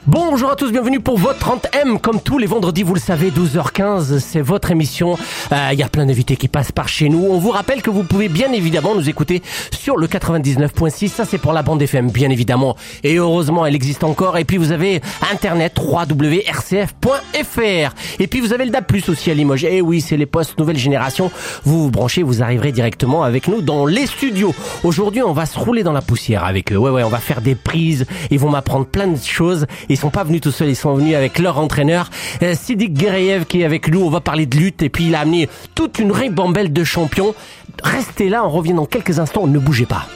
Bonjour à tous, bienvenue pour votre 30M. Comme tous les vendredis, vous le savez, 12h15, c'est votre émission. Il y a plein d'invités qui passent par chez nous. On vous rappelle que vous pouvez bien évidemment nous écouter sur le 99.6. Ça, c'est pour la bande FM, bien évidemment. Et heureusement, elle existe encore. Et puis, vous avez Internet, www.rcf.fr. Et puis, vous avez le DAB+, aussi à Limoges. Et oui, c'est les postes nouvelle génération. Vous vous branchez, vous arriverez directement avec nous dans les studios. Aujourd'hui, on va se rouler dans la poussière avec eux. Ouais, on va faire des prises. Ils vont m'apprendre plein de choses. Ils sont pas venus tout seuls, ils sont venus avec leur entraîneur Sidik Guerreyev qui est avec nous. On va parler de lutte et puis il a amené toute une ribambelle de champions. Restez là, on revient dans quelques instants, ne bougez pas.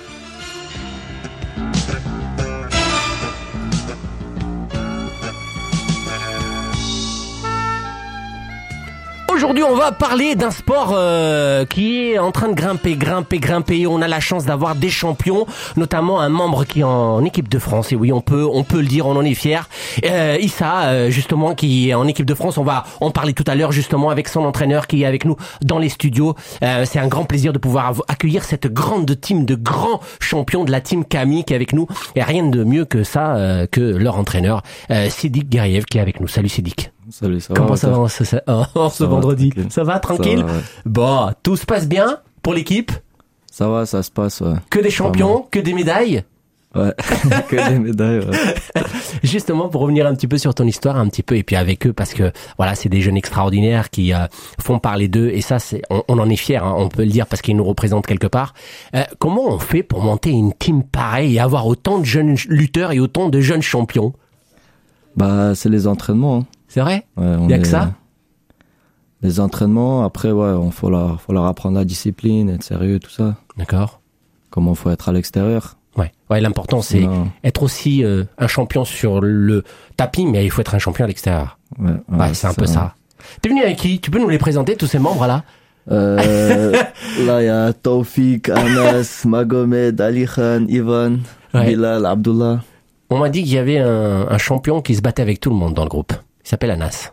Aujourd'hui, on va parler d'un sport qui est en train de grimper. On a la chance d'avoir des champions, notamment un membre qui est en équipe de France. Et oui, on peut le dire, on en est fiers. Issa, justement, qui est en équipe de France. On va en parler tout à l'heure, justement, avec son entraîneur qui est avec nous dans les studios. C'est un grand plaisir de pouvoir accueillir cette grande team de grands champions de la team Camille qui est avec nous. Et rien de mieux que ça, que leur entraîneur, Sidik Guerreyev, qui est avec nous. Salut Sidik. Salut, ça Comment va, ça va ce vendredi? Ça va, tranquille? Ça va, ouais. Bon, tout se passe bien pour l'équipe? Ça va, ça se passe, ouais. Que des champions, que des médailles? Ouais, que des médailles, ouais. Justement, pour revenir un petit peu sur ton histoire, un petit peu, et puis avec eux, parce que voilà, c'est des jeunes extraordinaires qui font parler d'eux, et ça, on en est fiers, hein, on peut le dire, parce qu'ils nous représentent quelque part. Comment on fait pour monter une team pareille et avoir autant de jeunes lutteurs et autant de jeunes champions? Bah, c'est les entraînements, hein. C'est vrai? Ouais, Il y a que ça? Les entraînements, après, ouais, faut leur apprendre la discipline, être sérieux, tout ça. D'accord. Comment faut être à l'extérieur. Ouais, l'important, c'est être aussi un champion sur le tapis, mais il faut être un champion à l'extérieur. Ouais, c'est un peu ça. T'es venu avec qui? Tu peux nous les présenter, tous ces membres-là? Là, il y a Taufik, Anas, Magomed, Ali Khan, Ivan, Bilal, Abdullah. On m'a dit qu'il y avait un champion qui se battait avec tout le monde dans le groupe. Il s'appelle Anas.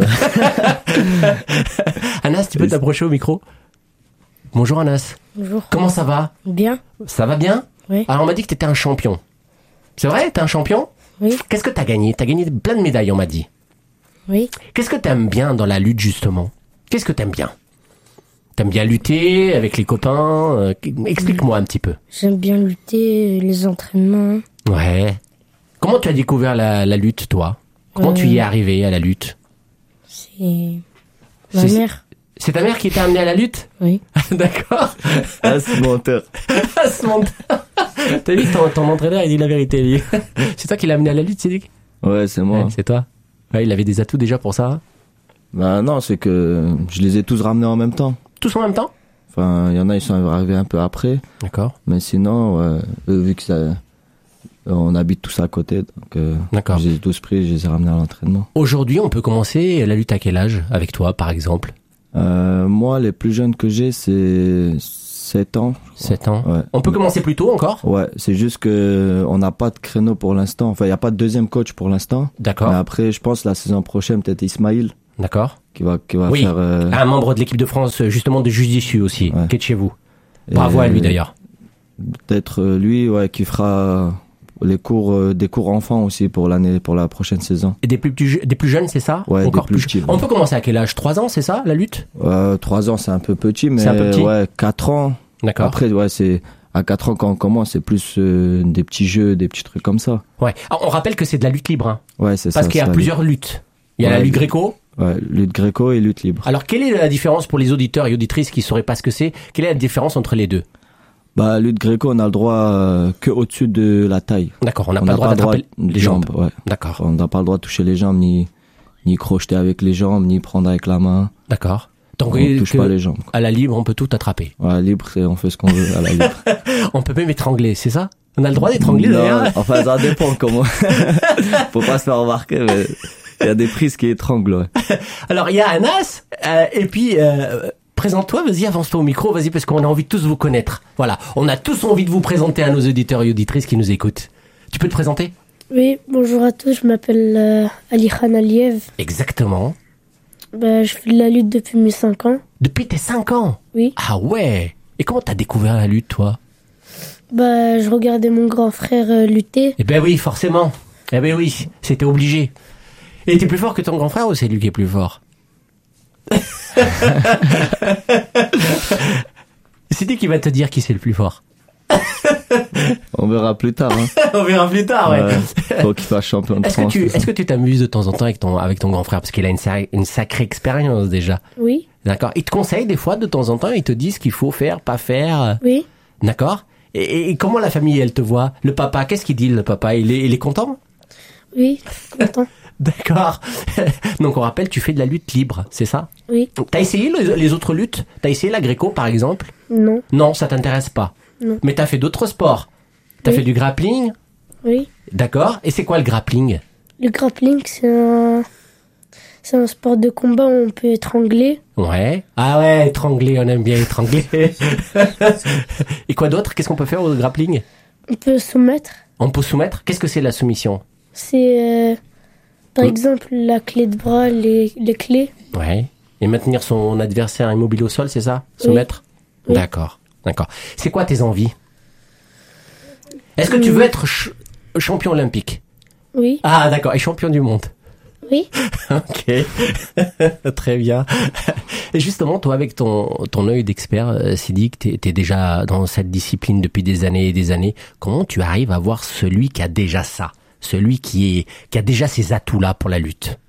Anas, tu peux t'approcher au micro? Bonjour Anas. Bonjour. Comment ça va? Bien. Ça va bien? Oui. Alors on m'a dit que t'étais un champion. C'est vrai? T'es un champion? Oui. Qu'est-ce que t'as gagné? T'as gagné plein de médailles, on m'a dit. Oui. Qu'est-ce que t'aimes bien dans la lutte, justement? Qu'est-ce que t'aimes bien? T'aimes bien lutter avec les copains? Explique-moi un petit peu. J'aime bien lutter, les entraînements. Ouais. Comment tu as découvert la lutte, toi? Comment tu y es arrivé à la lutte? C'est ma mère. C'est ta mère qui t'a amené à la lutte? Oui. Ah, D'accord. c'est menteur. T'as vu, ton entraîneur, il dit la vérité, lui. C'est toi qui l'as amené à la lutte, Sidik? Ouais, c'est moi. Ouais, c'est toi. Ouais, il avait des atouts déjà pour ça. Bah, non, c'est que je les ai tous ramenés en même temps. Tous en même temps? Enfin, il y en a, ils sont arrivés un peu après. D'accord. Mais sinon, ouais, vu que on habite tous à côté, donc D'accord. je les ai tous pris, je les ai ramenés à l'entraînement. Aujourd'hui, on peut commencer la lutte à quel âge? Avec toi, par exemple? Moi, les plus jeunes que j'ai, c'est 7 ans. 7 ans. Ouais. On peut commencer plus tôt encore? Ouais, c'est juste que on n'a pas de créneau pour l'instant. Enfin, il n'y a pas de deuxième coach pour l'instant. D'accord. Mais après, je pense la saison prochaine, peut-être Ismaïl D'accord. qui va Oui. faire. Un membre de l'équipe de France, justement, de Jiu-Jitsu aussi, Ouais. qui est de chez vous. Bravo à lui, d'ailleurs. Peut-être lui, ouais, qui fera les cours, des cours enfants aussi pour la prochaine saison. Et des plus jeunes, c'est ça? Ouais, encore des plus petits. On peut commencer à quel âge? 3 ans, c'est ça, la lutte? 3 ans, c'est un peu petit, mais C'est un peu petit. ouais, 4 ans. D'accord. Après, ouais, c'est à 4 ans quand on commence, c'est plus des petits jeux, des petits trucs comme ça. Ouais. Alors, on rappelle que c'est de la lutte libre, hein. Ouais, c'est ça. Parce qu'il y a c'est plusieurs luttes. Il y a la lutte gréco. Ouais, lutte gréco et lutte libre. Alors, quelle est la différence pour les auditeurs et auditrices qui sauraient pas ce que c'est? Quelle est la différence entre les deux? Bah, lutte gréco, on a le droit que au-dessus de la taille. D'accord, on n'a pas le droit d'attraper les jambes. Ouais. D'accord. On n'a pas le droit de toucher les jambes, ni crocheter avec les jambes, ni prendre avec la main. D'accord. Donc, On touche pas les jambes. à la libre, on peut tout attraper. Ouais, libre, on fait ce qu'on veut à la libre. On peut même étrangler, c'est ça? On a le droit d'étrangler, d'ailleurs? Non, enfin, ça dépend comment. Faut pas se faire remarquer, mais il y a des prises qui étranglent, ouais. Alors, il y a Anas, et puis, présente-toi, vas-y, avance-toi au micro, vas-y, parce qu'on a envie de tous vous connaître. Voilà, on a tous envie de vous présenter à nos auditeurs et auditrices qui nous écoutent. Tu peux te présenter? Oui, bonjour à tous, je m'appelle Ali Khan Aliyev. Exactement. Bah, je fais de la lutte depuis mes 5 ans. Depuis tes 5 ans? Oui. Ah ouais. Et comment t'as découvert la lutte, toi? Bah, je regardais mon grand frère lutter. Eh ben oui, forcément. Eh ben oui, c'était obligé. Et t'es plus fort que ton grand frère ou c'est lui qui est plus fort? C'est qui va te dire qui c'est le plus fort? On verra plus tard. Hein. On verra plus tard, ouais. Faut qu'il fasse champion de France. Est-ce que tu t'amuses de temps en temps avec ton grand frère? Parce qu'il a une sacrée expérience déjà. Oui. D'accord. Il te conseille des fois, de temps en temps, il te dit ce qu'il faut faire, pas faire. Oui. D'accord. Et comment la famille, elle te voit? Le papa, qu'est-ce qu'il dit, le papa? Il est content? Oui. Content. D'accord. Donc on rappelle, tu fais de la lutte libre, c'est ça? Oui. T'as essayé les autres luttes? T'as essayé la gréco, par exemple? Non. Non, ça t'intéresse pas? Non. Mais t'as fait d'autres sports? T'as fait du grappling? Oui. D'accord. Et c'est quoi le grappling? Le grappling, c'est un sport de combat où on peut étrangler. Ouais. Ah ouais, étrangler, on aime bien étrangler. Et quoi d'autre? Qu'est-ce qu'on peut faire au grappling? On peut soumettre. On peut soumettre? Qu'est-ce que c'est la soumission? C'est, par exemple, la clé de bras, les clés. Ouais. Et maintenir son adversaire immobile au sol, c'est ça? Soumettre? Oui. D'accord. C'est quoi tes envies? Est-ce que tu veux être champion olympique? Oui. Ah, d'accord. Et champion du monde? Oui. Ok. Très bien. Et justement, toi, avec ton œil d'expert, Sidi, que t'es déjà dans cette discipline depuis des années et des années, comment tu arrives à voir celui qui a déjà ça? Celui qui a déjà ces atouts-là pour la lutte?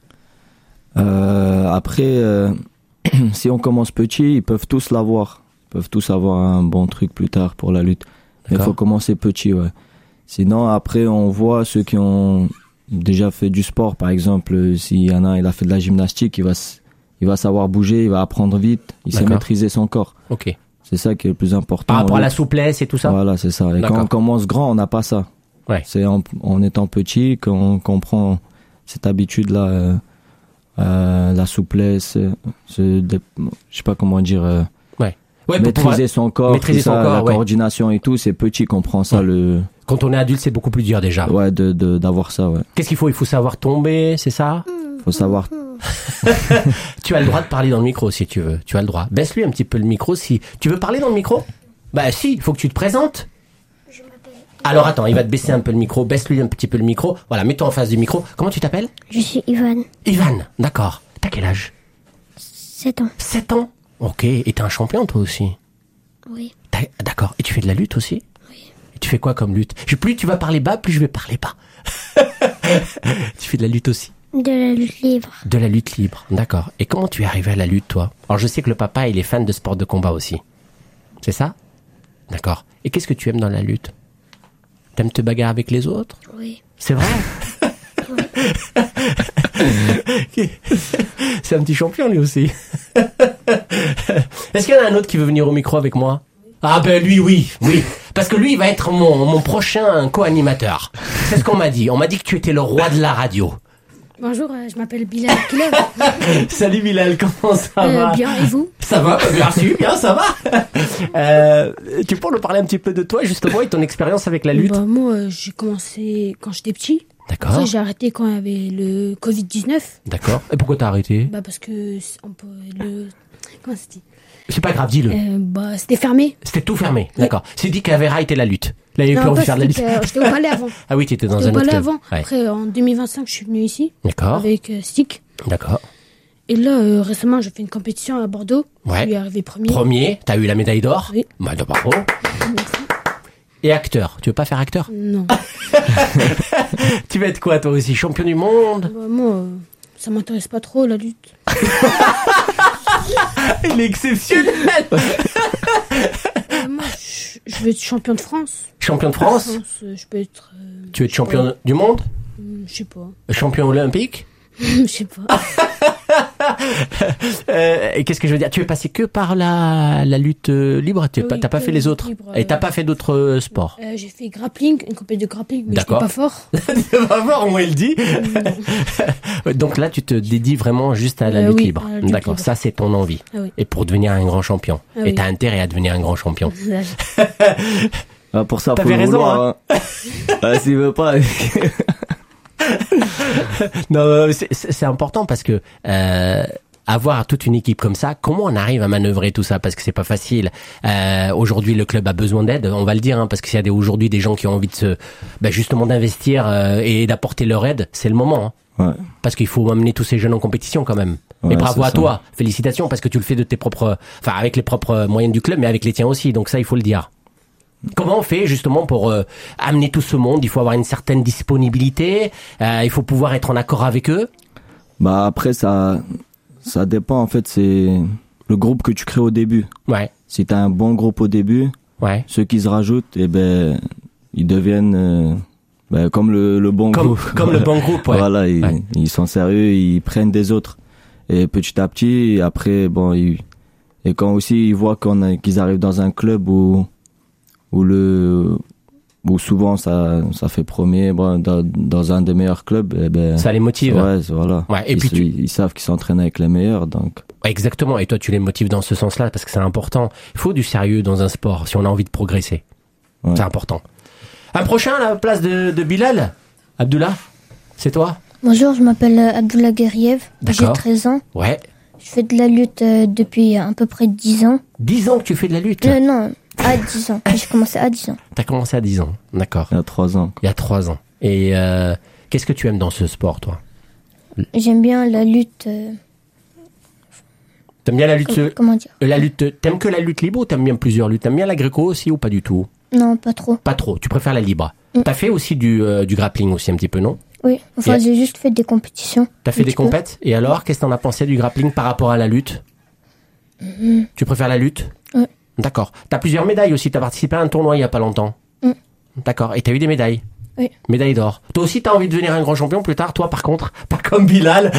Après, si on commence petit, ils peuvent tous l'avoir. Ils peuvent tous avoir un bon truc plus tard pour la lutte. Mais il faut commencer petit, ouais. Sinon, après, on voit ceux qui ont déjà fait du sport. Par exemple, s'il y en a, il a fait de la gymnastique, il va savoir bouger, il va apprendre vite, il sait maîtriser son corps. Ok. C'est ça qui est le plus important. Par rapport à la souplesse et tout ça? Voilà, c'est ça. Et quand on commence grand, on n'a pas ça. Ouais. C'est en étant petit qu'on prend cette habitude-là, la souplesse, je sais pas comment dire... Ouais, maîtriser son corps, maîtriser son corps, la coordination et tout, c'est petit qu'on prend ça. Quand on est adulte, c'est beaucoup plus dur déjà. Ouais, d'avoir ça, ouais. Qu'est-ce qu'il faut? Il faut savoir tomber, c'est ça? Faut savoir. Tu as le droit de parler dans le micro si tu veux. Tu as le droit. Baisse-lui un petit peu le micro si tu veux parler dans le micro. Bah si, il faut que tu te présentes. Alors attends, il va te baisser un peu le micro. Baisse-lui un petit peu le micro. Voilà, mets-toi en face du micro. Comment tu t'appelles? Je suis Ivan. Ivan, d'accord. T'as quel âge? 7 ans. 7 ans. Ok, et t'es un champion toi aussi? Oui. D'accord, et tu fais de la lutte aussi? Oui. Et tu fais quoi comme lutte? Plus tu vas parler bas, plus je vais parler bas. Tu fais de la lutte aussi? De la lutte libre. De la lutte libre, d'accord. Et comment tu es arrivé à la lutte toi? Alors je sais que le papa il est fan de sport de combat aussi. C'est ça? D'accord. Et qu'est-ce que tu aimes dans la lutte? T'aimes te bagarrer avec les autres? Oui. C'est vrai? C'est un petit champion lui aussi. Est-ce qu'il y en a un autre qui veut venir au micro avec moi? Ah ben lui oui. Parce que lui il va être mon prochain co-animateur. C'est ce qu'on m'a dit. On m'a dit que tu étais le roi de la radio. Bonjour, je m'appelle Bilal Kileb. Salut Bilal, comment ça va? Bien, et vous? Ça va, merci, bien, ça va. Tu peux nous parler un petit peu de toi justement et ton expérience avec la lutte? Moi, j'ai commencé quand j'étais petit. D'accord. Après, j'ai arrêté quand il y avait le Covid-19. D'accord. Et pourquoi t'as arrêté? Parce que comment ça se dit? C'est pas grave, dis-le. C'était fermé. C'était tout fermé, d'accord. C'est dit qu'avait arrêté la lutte. Là, il n'y avait plus envie de faire de la lutte. J'étais au palais avant. Ah oui, tu étais dans un J'étais au autre palais club. avant. Ouais. Après, en 2025, je suis venu ici. D'accord. Avec Stick. D'accord. Et là, récemment, j'ai fait une compétition à Bordeaux. Ouais. Je suis arrivé premier. Premier, t'as eu la médaille d'or? Oui. Bah, bravo. Merci. Et acteur. Tu veux pas faire acteur? Non. Tu veux être quoi, toi aussi? Champion du monde? Moi, ça m'intéresse pas trop, la lutte. Il est exceptionnel. Moi, je veux être champion de France. Champion de France? Je peux être... Tu veux être champion du monde? Je sais pas. Champion olympique? Je sais pas. Et qu'est-ce que je veux dire? Tu es passé que par la lutte libre? T'as pas fait les autres? Libre, Et t'as pas fait d'autres sports? J'ai fait grappling, une compétition de grappling, mais j'étais D'accord. pas fort. Tu vas voir, on le dit. Donc là, tu te dédies vraiment juste à la lutte oui, libre. à la lutte D'accord, libre. ça c'est ton envie. Ah oui. Et pour devenir un grand champion. Ah Et oui. t'as intérêt à devenir un grand champion. Ah, pour ça, faut T'avais le raison, vouloir. Hein. Ah, s'il veut pas. Non, c'est important parce que avoir toute une équipe comme ça, comment on arrive à manœuvrer tout ça? Parce que c'est pas facile. Aujourd'hui, le club a besoin d'aide, on va le dire, hein, parce qu'il y a aujourd'hui des gens qui ont envie de justement d'investir et d'apporter leur aide. C'est le moment. Hein. Ouais. Parce qu'il faut amener tous ces jeunes en compétition quand même. Ouais, et bravo à ça. toi. Félicitations parce que tu le fais de tes propres, enfin avec les propres moyens du club, mais avec les tiens aussi. Donc ça, il faut le dire. Comment on fait justement pour amener tout ce monde? Il faut avoir une certaine disponibilité. Il faut pouvoir être en accord avec eux. Bah après ça dépend en fait. C'est le groupe que tu crées au début. Ouais. Si t'as un bon groupe au début, Ouais. ceux qui se rajoutent, ils deviennent comme le bon groupe. Comme le bon groupe. Ouais. Voilà, Ouais. ils sont sérieux, ils prennent des autres. Et petit à petit, après, et quand aussi ils voient qu'ils arrivent dans un club où souvent ça fait premier, dans un des meilleurs clubs, Ça les motive. ouais, voilà. Ouais. Et puis ils savent qu'ils s'entraînent avec les meilleurs, donc. Exactement. Et toi, tu les motives dans ce sens-là parce que c'est important. Il faut du sérieux dans un sport si on a envie de progresser. Ouais. C'est important. Un prochain à la place de Bilal? Abdullah, c'est toi? Bonjour, je m'appelle Abdullah Guerriev. J'ai D'accord. 13 ans. Ouais. Je fais de la lutte depuis à peu près 10 ans. 10 ans que tu fais de la lutte? Non, à 10 ans. J'ai commencé à 10 ans. T'as commencé à 10 ans. D'accord. Il y a 3 ans. Il y a 3 ans. Et qu'est-ce que tu aimes dans ce sport, toi? J'aime bien la lutte. T'aimes bien la lutte? Comment dire? La lutte. T'aimes que la lutte libre ou t'aimes bien plusieurs luttes? T'aimes bien la gréco aussi ou pas du tout? Non, pas trop. Pas trop. Tu préfères la libre. T'as fait aussi du grappling aussi un petit peu, non? Oui, enfin Et- j'ai juste fait des compétitions. T'as fait Un des petit peu. compètes? Et alors, qu'est-ce que t'en as pensé du grappling par rapport à la lutte? Tu préfères la lutte? Ouais. D'accord. T'as plusieurs médailles aussi. T'as participé à un tournoi il y a pas longtemps. Mm. D'accord. Et t'as eu des médailles? Oui. Médaille d'or. Toi aussi, t'as envie de devenir un grand champion plus tard? Toi, par contre, pas comme Bilal.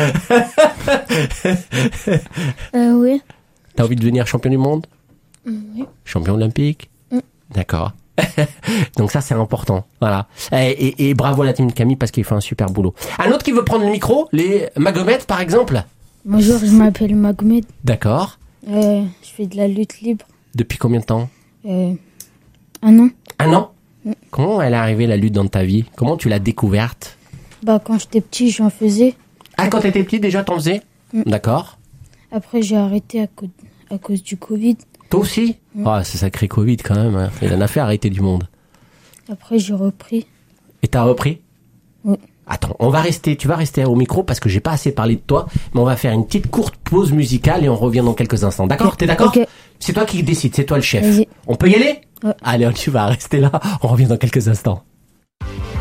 Oui. T'as envie de devenir champion du monde? Oui. Champion olympique? D'accord. Donc ça, c'est important. Voilà. Et bravo à la team de Camille parce qu'il fait un super boulot. Un autre qui veut prendre le micro? Les Magomed, par exemple? Bonjour, je m'appelle Magomed. D'accord. Je fais de la lutte libre. Depuis combien de temps? 1 an. 1 an? Comment elle est arrivée la lutte dans ta vie? Comment tu l'as découverte? Quand j'étais petit, j'en faisais. Ah, quand t'étais petit déjà t'en faisais? D'accord. Après, j'ai arrêté à cause du Covid. Toi aussi? Ah, c'est sacré Covid quand même. Hein. Il en a fait arrêter du monde. Après, j'ai repris. Et t'as repris? Oui. Attends, tu vas rester au micro parce que j'ai pas assez parlé de toi, mais on va faire une petite courte pause musicale et on revient dans quelques instants. D'accord? T'es d'accord? Ok. C'est toi qui décides, c'est toi le chef. Vas-y. On peut y aller? Ouais. Allez, tu vas rester là, on revient dans quelques instants.